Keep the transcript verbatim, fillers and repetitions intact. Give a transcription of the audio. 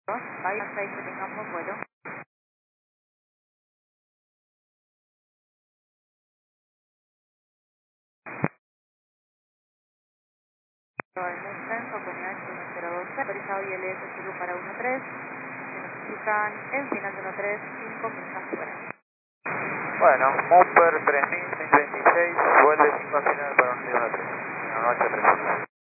Vaya seis que tengamos vuelo. Mustang, compañía uno cero doce, autorizado I L S Zulu para uno tres, se notifican el final de uno tres, cinco millas fuera. Bueno, Mumper tres mil seiscientos veintiséis, vuelve cinco al final para un uno tres. Buenas noches, tres.